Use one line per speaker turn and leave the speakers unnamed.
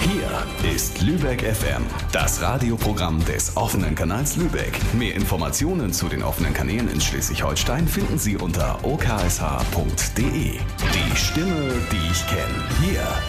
Hier ist Lübeck FM, das Radioprogramm des offenen Kanals Lübeck. Mehr Informationen zu den offenen Kanälen in Schleswig-Holstein finden Sie unter oksh.de. Die Stimme, die ich kenne. Hier